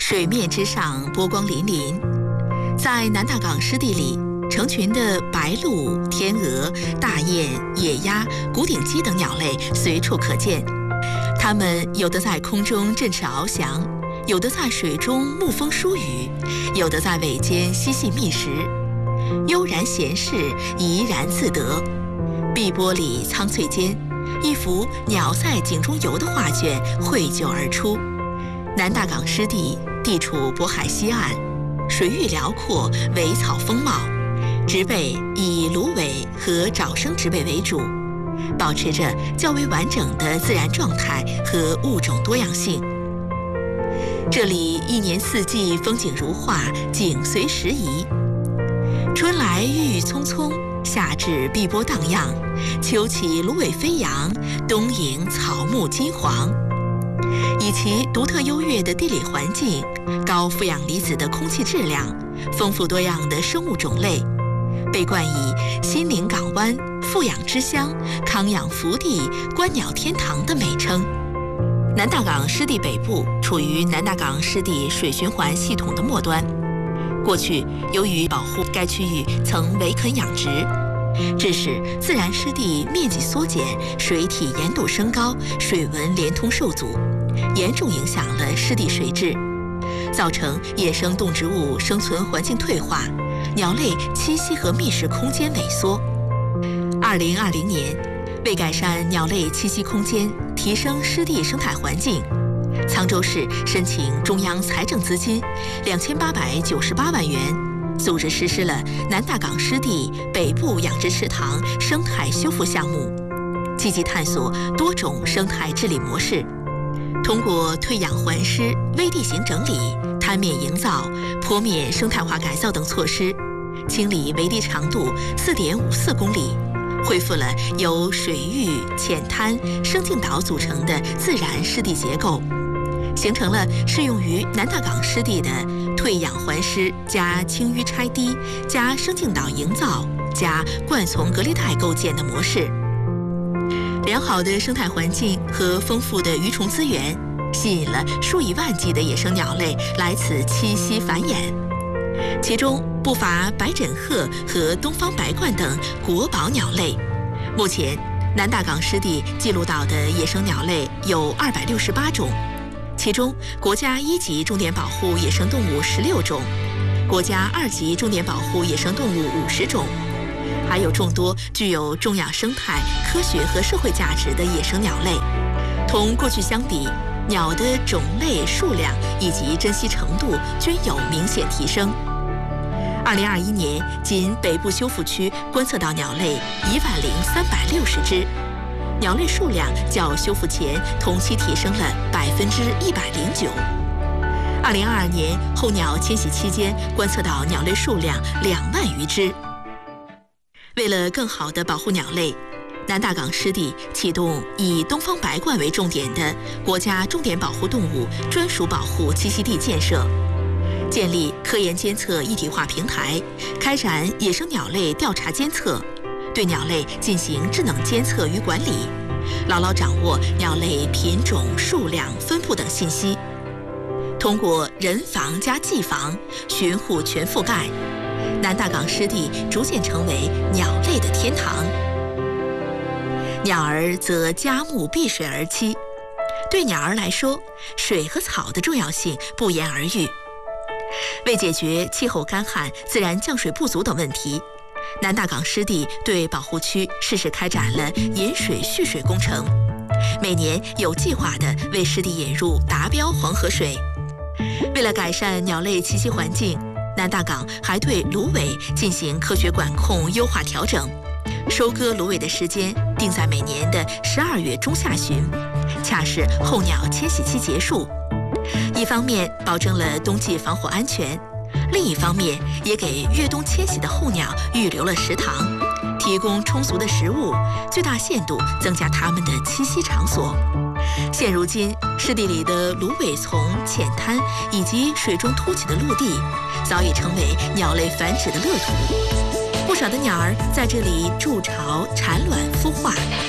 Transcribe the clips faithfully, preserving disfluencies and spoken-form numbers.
水面之上波光粼粼。在南大港湿地里，成群的白鹭、天鹅、大雁、野鸭、古顶鸡等鸟类随处可见。它们有的在空中振翅翱翔，有的在水中沐风梳雨，有的在尾间嬉戏觅食，悠然闲适，怡然自得。碧波里苍翠间，一幅鸟在井中游的画卷绘就而出。南大港湿地地处渤海西岸，水域辽阔，苇草丰茂，植被以芦苇和沼生植被为主，保持着较为完整的自然状态和物种多样性。这里一年四季风景如画，景随时宜。春来郁郁葱葱，夏至碧波荡漾，秋起芦苇飞扬，冬迎草木金黄。以其独特优越的地理环境、高负氧离子的空气质量、丰富多样的生物种类，被冠以心灵港湾、富养之乡、康养福地、观鸟天堂的美称。南大港湿地北部处于南大港湿地水循环系统的末端。过去由于保护该区域曾围垦养殖，致使自然湿地面积缩减，水体盐度升高，水文连通受阻，严重影响了湿地水质，造成野生动植物生存环境退化，鸟类栖息和觅食空间萎缩。二零二零年，为改善鸟类栖息空间，提升湿地生态环境，沧州市申请中央财政资金两千八百九十八万元，组织实施了南大港湿地北部养殖池塘生态修复项目，积极探索多种生态治理模式，通过退养还湿、微地形整理、滩面营造、坡面生态化改造等措施，清理围堤长度四点五四公里，恢复了由水域、浅滩、生境岛组成的自然湿地结构，形成了适用于南大港湿地的退养还湿加清淤拆堤加生境岛营造加灌丛隔离带构建的模式。良好的生态环境和丰富的鱼虫资源，吸引了数以万计的野生鸟类来此栖息繁衍，其中不乏白枕鹤和东方白鹳等国宝鸟类。目前，南大港湿地记录到的野生鸟类有二百六十八种，其中国家一级重点保护野生动物十六种，国家二级重点保护野生动物五十种，还有众多具有重要生态、科学和社会价值的野生鸟类。同过去相比，鸟的种类、数量以及珍稀程度均有明显提升。二零二一年，仅北部修复区观测到鸟类一万零三百六十只，鸟类数量较修复前同期提升了百分之一百零九。二零二二年候鸟迁徙期间，观测到鸟类数量两万余只。为了更好地保护鸟类，南大港湿地启动以东方白鹳为重点的国家重点保护动物专属保护栖息地建设，建立科研监测一体化平台，开展野生鸟类调查监测，对鸟类进行智能监测与管理，牢牢掌握鸟类品种、数量、分布等信息。通过人防加技防，巡护全覆盖，南大港湿地逐渐成为鸟类的天堂。鸟儿则佳木碧水而栖，对鸟儿来说，水和草的重要性不言而喻。为解决气候干旱、自然降水不足等问题，南大港湿地对保护区适时开展了引水蓄水工程，每年有计划地为湿地引入达标黄河水。为了改善鸟类栖息环境，南大港还对芦苇进行科学管控、优化调整。收割芦苇的时间定在每年的十二月中下旬，恰是候鸟迁徙期结束。一方面保证了冬季防火安全，另一方面也给越冬迁徙的候鸟预留了食塘，提供充足的食物，最大限度增加它们的栖息场所。现如今，湿地里的芦苇丛、浅滩以及水中凸起的陆地，早已成为鸟类繁殖的乐土。不少的鸟儿在这里筑巢、产卵、孵化。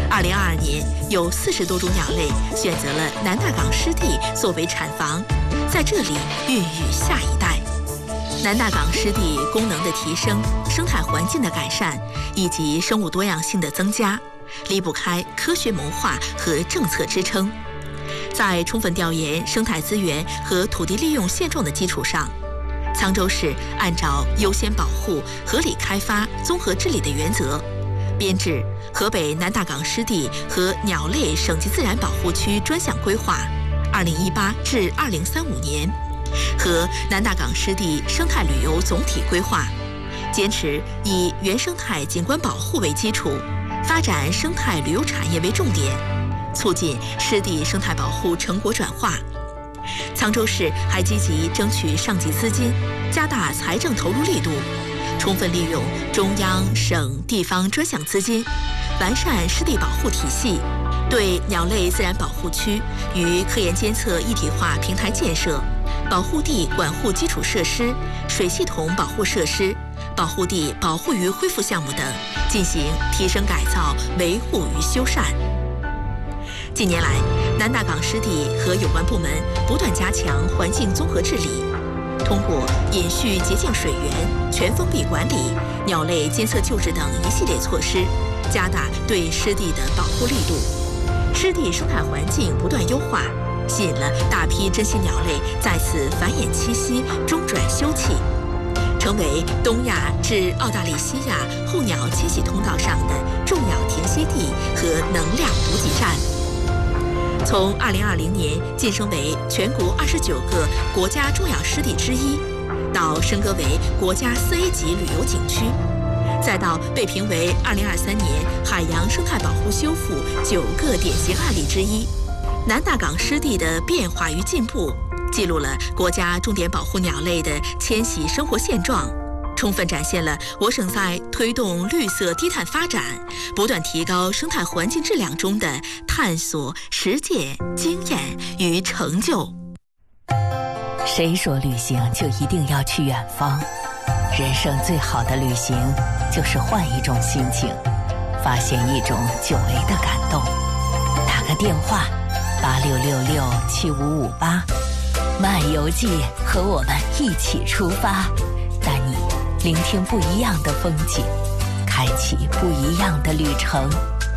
二零二二年，有四十多种鸟类选择了南大港湿地作为产房，在这里孕育下一代。南大港湿地功能的提升、生态环境的改善以及生物多样性的增加，离不开科学谋划和政策支撑。在充分调研生态资源和土地利用现状的基础上，沧州市按照优先保护、合理开发、综合治理的原则，编制河北南大港湿地和鸟类省级自然保护区专项规划（二零一八至二零三五年）和南大港湿地生态旅游总体规划，坚持以原生态景观保护为基础，发展生态旅游产业为重点，促进湿地生态保护成果转化。沧州市还积极争取上级资金，加大财政投入力度，充分利用中央、省、地方专项资金，完善湿地保护体系，对鸟类自然保护区与科研监测一体化平台建设、保护地管护基础设施、水系统保护设施、保护地保护与恢复项目等进行提升改造、维护与修缮。近年来，南大港湿地和有关部门不断加强环境综合治理，通过引蓄洁净水源、全封闭管理、鸟类监测救治等一系列措施，加大对湿地的保护力度，湿地生态环境不断优化，吸引了大批珍稀鸟类在此繁衍栖息、中转休憩，成为东亚至澳大利西亚候鸟迁徙通道上的重要停息地和能量补给站。从二零二零年晋升为全国二十九个国家重要湿地之一，到升格为国家四 A 级旅游景区，再到被评为二零二三年海洋生态保护修复九个典型案例之一。南大港湿地的变化与进步，记录了国家重点保护鸟类的迁徙生活现状，充分展现了我省在推动绿色低碳发展、不断提高生态环境质量中的探索、实践、经验与成就。 谁说旅行就一定要去远方？人生最好的旅行，就是换一种心情，发现一种久违的感动。打个电话，八六六六七五五八，漫游记和我们一起出发，带你聆听不一样的风景，开启不一样的旅程。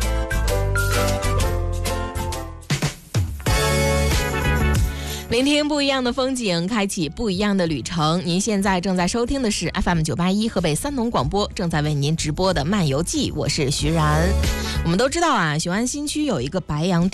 聆听不一样的风景，开启不一样的旅程。您现在正在收听的是 F M 九八一河北三农广播正在为您直播的漫游记，我是徐然。我们都知道啊，雄安新区有一个白杨